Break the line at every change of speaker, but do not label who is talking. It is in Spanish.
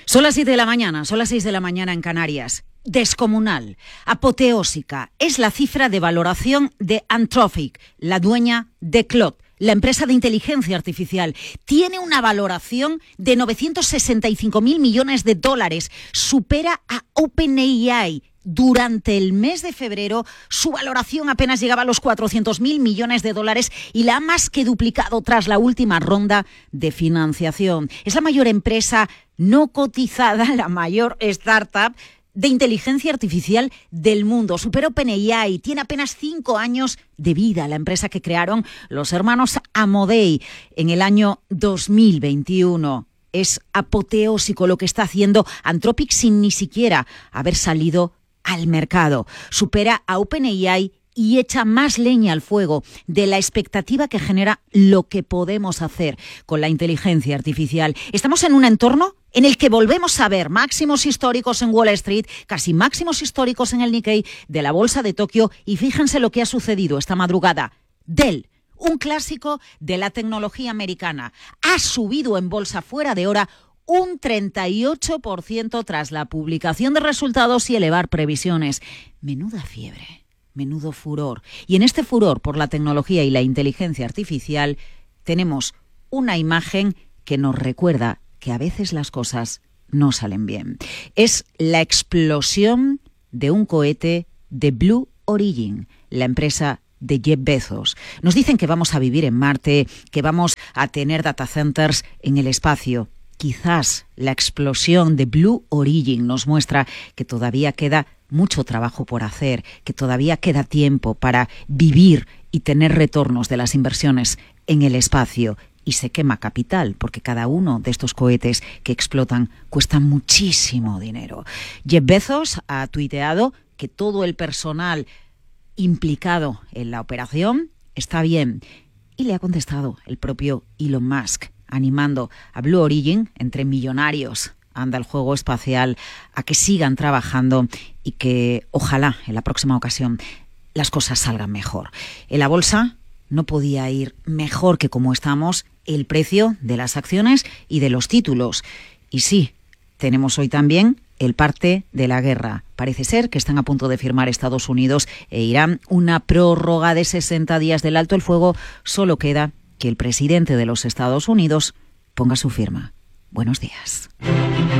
Son las 7 de la mañana, son las 6 de la mañana en Canarias. Descomunal, apoteósica, es la cifra de valoración de Anthropic, la dueña de Claude, la empresa de inteligencia artificial. Tiene una valoración de 965.000 millones de dólares, supera a OpenAI. Durante el mes de febrero, su valoración apenas llegaba a los 400.000 millones de dólares y la ha más que duplicado tras la última ronda de financiación. Es la mayor empresa no cotizada, la mayor startup de inteligencia artificial del mundo. Supera OpenAI, tiene apenas 5 años de vida, la empresa que crearon los hermanos Amodei en el año 2021. Es apoteósico lo que está haciendo Anthropic sin ni siquiera haber salido al mercado. Supera a OpenAI y echa más leña al fuego de la expectativa que genera lo que podemos hacer con la inteligencia artificial. Estamos en un entorno en el que volvemos a ver máximos históricos en Wall Street, casi máximos históricos en el Nikkei de la bolsa de Tokio, y fíjense lo que ha sucedido esta madrugada. Dell, un clásico de la tecnología americana, ha subido en bolsa fuera de hora un 38% tras la publicación de resultados y elevar previsiones. Menuda fiebre, menudo furor. Y en este furor por la tecnología y la inteligencia artificial tenemos una imagen que nos recuerda que a veces las cosas no salen bien. Es la explosión de un cohete de Blue Origin, la empresa de Jeff Bezos. Nos dicen que vamos a vivir en Marte, que vamos a tener data centers en el espacio. Quizás la explosión de Blue Origin nos muestra que todavía queda mucho trabajo por hacer, que todavía queda tiempo para vivir y tener retornos de las inversiones en el espacio. Y se quema capital, porque cada uno de estos cohetes que explotan cuesta muchísimo dinero. Jeff Bezos ha tuiteado que todo el personal implicado en la operación está bien. Y le ha contestado el propio Elon Musk, animando a Blue Origin, entre millonarios anda el juego espacial, a que sigan trabajando y que ojalá en la próxima ocasión las cosas salgan mejor. En la bolsa no podía ir mejor que como estamos el precio de las acciones y de los títulos. Y sí, tenemos hoy también el parte de la guerra. Parece ser que están a punto de firmar Estados Unidos e Irán una prórroga de 60 días del alto el fuego. Solo queda que el presidente de los Estados Unidos ponga su firma. Buenos días.